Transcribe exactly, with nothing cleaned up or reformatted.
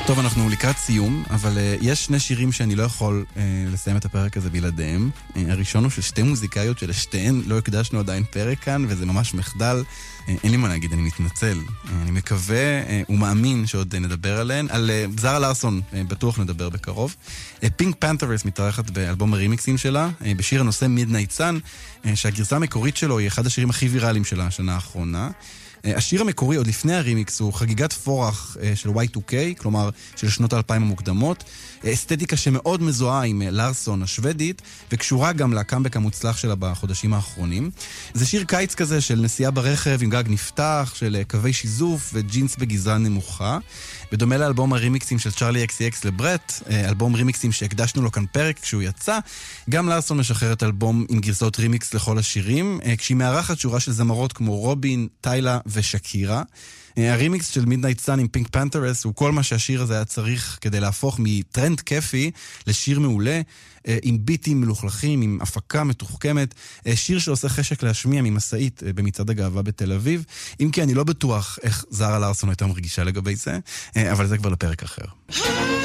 טוב, אנחנו לקראת סיום, אבל uh, יש שני שירים שאני לא יכול uh, לסיים את הפרק הזה בלעדיהם. Uh, הראשון הוא של שתי מוזיקאיות שלשתיהן לא הקדשנו עדיין פרק כאן, וזה ממש מחדל. Uh, אין לי מה להגיד, אני מתנצל. Uh, אני מקווה uh, ומאמין שעוד uh, נדבר עליהן. על uh, זרה לארסון uh, בטוח נדבר בקרוב. פינק פנתרס מתארחת באלבום הרימיקסים שלה, uh, בשיר הנושא Midnight Sun, uh, שהגרסה המקורית שלו היא אחד השירים הכי ויראליים שלה השנה האחרונה. השיר המקורי, עוד לפני הרימיקס, הוא חגיגת פורח של וואי טו קיי, כלומר של שנות האלפיים המוקדמות. אסתטיקה שמאוד מזוהה עם לארסון השוודית, וקשורה גם לקאמבק המוצלח שלה בחודשים האחרונים. זה שיר קיץ כזה של נסיעה ברכב עם גג נפתח, של קווי שיזוף וג'ינס בגזרה נמוכה. בדומה לאלבום הרימיקסים של צ'ארלי אקס סי אקס לברט, אלבום רימיקסים שהקדשנו לו כאן פרק כשהוא יצא, גם לארסון משחררת אלבום עם גרסאות רימיקס לכל השירים, כשהיא מארחת שורה של זמרות כמו רובין, טיילה ושקירה. הרימיקס של Midnight Sun עם פינק פנתרס הוא כל מה שהשיר הזה היה צריך כדי להפוך מטרנד כיפי לשיר מעולה, עם ביטים מלוכלכים, עם הפקה מתוחכמת, שיר שעושה חשק להשמיע ממסעית במצעד הגאווה בתל אביב, אם כי אני לא בטוח איך זרה לארסון הייתה מרגישה לגבי זה, אבל זה כבר לפרק אחר.